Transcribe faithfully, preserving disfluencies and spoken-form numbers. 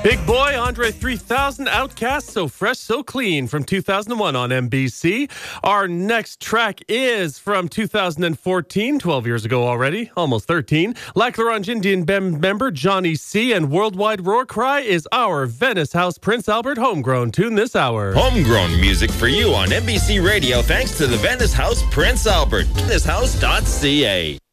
Big Boy, Andre three thousand, Outcast, So Fresh, So Clean from two thousand one on N B C. Our next track is from two thousand fourteen, twelve years ago already, almost thirteen. Lac La Ronge Indian Band member Johnny C. and Worldwide Roar Cry is our Venice House Prince Albert homegrown tune this hour. Homegrown music for you on N B C Radio thanks to the Venice House Prince Albert, venice house dot c a.